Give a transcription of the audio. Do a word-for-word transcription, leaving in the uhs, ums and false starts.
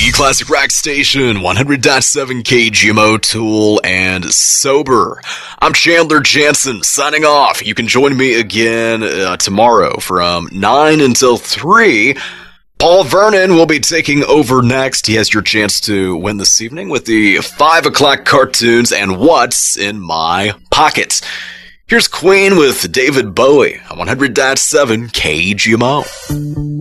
The Classic Rock Station, one hundred point seven K G M O, Tool, and Sober. I'm Chandler Jansen, signing off. You can join me again uh, tomorrow from nine until three. Paul Vernon will be taking over next. He has your chance to win this evening with the five o'clock cartoons and What's in My Pocket. Here's Queen with David Bowie on one hundred point seven K G M O.